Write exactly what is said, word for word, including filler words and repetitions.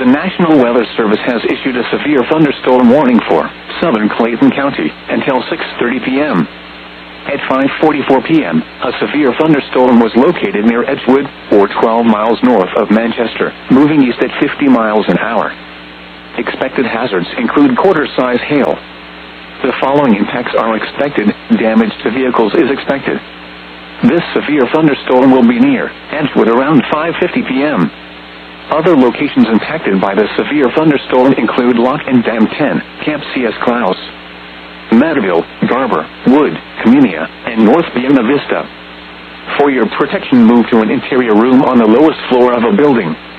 The National Weather Service has issued a severe thunderstorm warning for southern Clayton County until six thirty p m At five forty-four p m, a severe thunderstorm was located near Edgewood, or twelve miles north of Manchester, moving east at fifty miles an hour. Expected hazards include quarter-size hail. The following impacts are expected. Damage to vehicles is expected. This severe thunderstorm will be near Edgewood around five fifty p m Other locations impacted by the severe thunderstorm include Lock and Dam ten, Camp C S Klaus, Matterville, Garber, Wood, Comenia, and North Buena Vista. For your protection, move to an interior room on the lowest floor of a building.